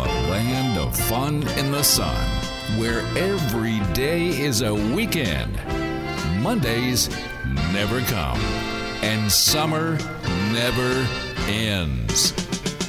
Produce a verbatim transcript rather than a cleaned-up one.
the land of fun in the sun, where every day is a weekend. Mondays never come, and summer never ends.